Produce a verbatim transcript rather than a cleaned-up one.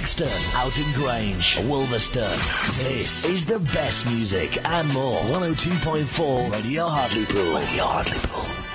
Caxton, Houghton Grange, Wolverston. This is the best music and more. one oh two point four Radio Hartlepool. Radio Hartlepool.